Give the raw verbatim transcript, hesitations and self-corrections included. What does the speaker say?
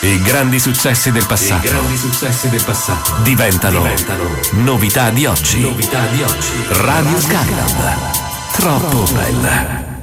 I grandi successi del passato. I grandi successi del passato diventano, diventano novità di oggi. Novità di oggi. Radio Skyland. Troppo bella.